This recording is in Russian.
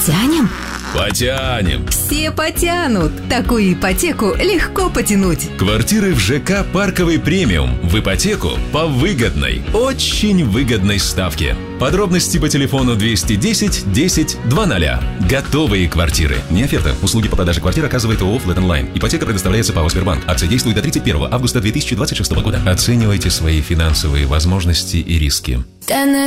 Потянем? Потянем. Все потянут. Такую ипотеку легко потянуть. Квартиры в ЖК «Парковый премиум» в ипотеку по выгодной, очень выгодной ставке. Подробности по телефону 210 10 00. Готовые квартиры. Не оферта. Услуги по продаже квартир оказывает ООО «Флэт Онлайн». Ипотека предоставляется ПАО «Сбербанк». Акция действует до 31 августа 2026 года. Оценивайте свои финансовые возможности и риски.